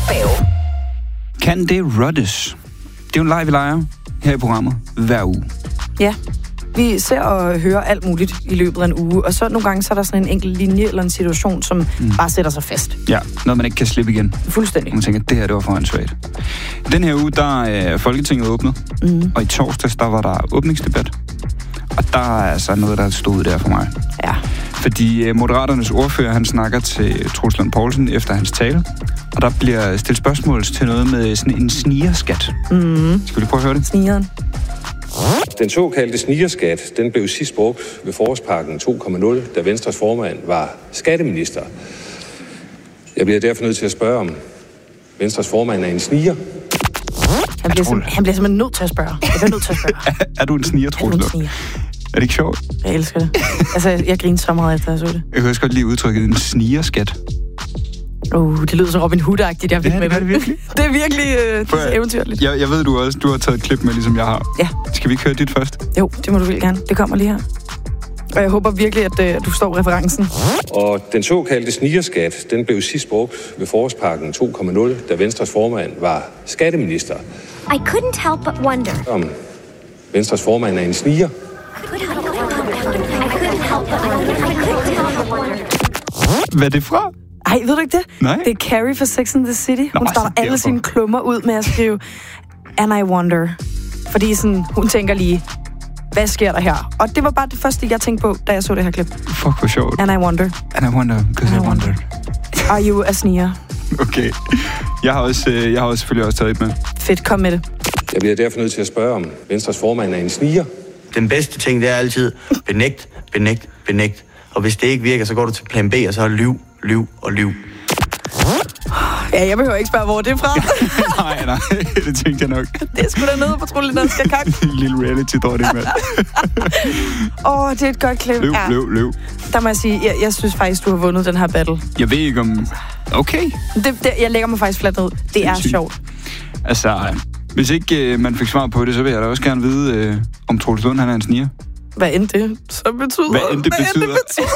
Fave. Kan det rottes? Det er jo en leg, vi leger her i programmet hver uge. Ja, vi ser og hører alt muligt i løbet af en uge, og så nogle gange så er der sådan en enkelt linje eller en situation, som bare sætter sig fast. Ja, noget man ikke kan slippe igen. Fuldstændig. Og man tænker, det her, det var for ansvaret. Den her uge, der er Folketinget åbnet, og i torsdags, der var der åbningsdebat. Og der er altså noget, der stod der for mig. Ja. Fordi Moderaternes ordfører, han snakker til Troels Lund Poulsen efter hans tale, og der bliver stillet spørgsmål til noget med sådan en snigerskat. Skal vi lige prøve at høre det? Snigeren. Den såkaldte snigerskat, den blev sidst brugt ved forårspakken 2.0, da Venstres formand var skatteminister. Jeg bliver derfor nødt til at spørge, om Venstres formand er en sniger. Han bliver simpelthen nødt til at spørge. Jeg bliver nødt til at spørge. Er du en sniger, Troels Lund? Er det ikke sjovt? Jeg elsker det. Altså, jeg griner så meget efter, jeg så det. Jeg kan også godt lide udtrykket en snigerskat. Det lyder så Robin Hood-agtigt, jeg fik med. Det er det virkelig. Det er virkelig eventyrligt. Jeg ved, du har taget et klip med, ligesom jeg har. Ja. Skal vi ikke høre dit først? Jo, det må du vel gerne. Det kommer lige her. Og jeg håber virkelig, at du står referencen. Og den såkaldte snigerskat, den blev sidst brugt ved forårspakken 2.0, da Venstres formand var skatteminister. I couldn't help but wonder. Om Venstres formand er en sniger. Hvad er det fra? Ej, ved du ikke det? Nej. Det er Carrie fra Sex and the City. Hun starter alle derfor. sine klummer ud med at skrive And I wonder. Fordi sådan, hun tænker lige, hvad sker der her? Og det var bare det første, jeg tænkte på, da jeg så det her klip. Fuck, hvor sjovt. And I wonder. And I wonder, because I wondered. Are you a sniger? Okay. Jeg har selvfølgelig også taget et med. Fedt, kom med det. Jeg bliver derfor nødt til at spørge, om Venstres formand er en sniger. Den bedste ting, det er altid benægt. Og hvis det ikke virker, så går du til plan B, og så er lyv. Ja, jeg behøver ikke spørge, hvor det er fra. nej, det tænkte jeg nok. Det er sgu da nede på Trullen Danske Kak. En lille reality-dronning, mand. Det er et godt klip. Løv. Der må jeg sige, jeg synes faktisk, du har vundet den her battle. Jeg ved ikke om... Okay. Jeg lægger mig faktisk fladt ned. Det er sjovt. Altså, hvis ikke man fik svar på det, så vil jeg da også gerne vide, om Troels Lund, han er en sniger. Hvad end det så betyder. Hvad end det betyder.